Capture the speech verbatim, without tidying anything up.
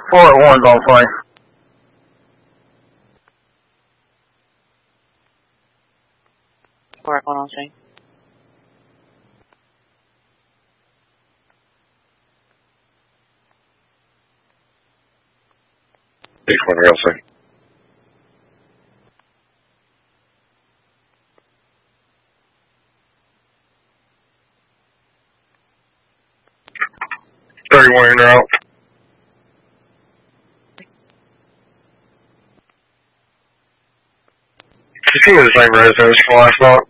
four at one's on plane. Four at one on scene. Six one real scene. Thirty-one in route. Continue the same residence for last night.